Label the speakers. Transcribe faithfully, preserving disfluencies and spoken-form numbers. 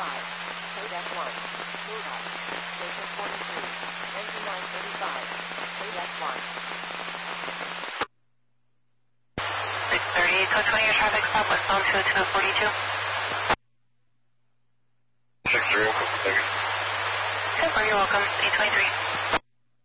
Speaker 1: five. K one. Bullseye. Station forty-three. Engine nine thirty-five. K one.
Speaker 2: six thirty-eight, so twenty your traffic stop westbound two two forty-two.
Speaker 3: six three, okay, thank you.
Speaker 2: Super, you're welcome. eight twenty-three.